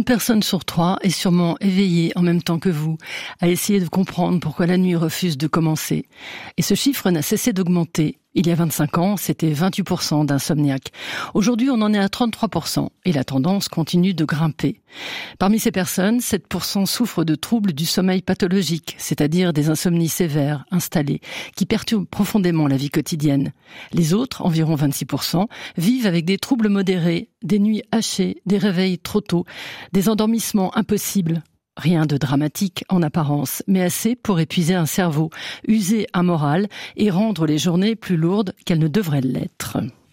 personne sur 3 est sûrement éveillée en même temps que vous, à essayer de comprendre pourquoi la nuit refuse de commencer. Et ce chiffre n'a cessé d'augmenter. Il y a 25 ans, c'était 28% d'insomniaques. Aujourd'hui, on en est à 33% et la tendance continue de grimper. Parmi ces personnes, 7% souffrent de troubles du sommeil pathologique, c'est-à-dire des insomnies sévères, installées, qui perturbent profondément la vie quotidienne. Les autres, environ 26%, vivent avec des troubles modérés, des nuits hachées, des réveils trop tôt, des endormissements impossibles. Rien de dramatique en apparence, mais assez pour épuiser un cerveau, user un moral et rendre les journées plus lourdes qu'elles ne devraient l'être.